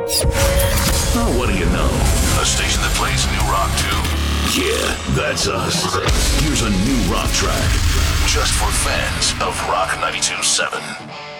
Oh, what do you know? A station that plays new rock too. Yeah, that's us. Here's a new rock track. Just for fans of Rock 92.7.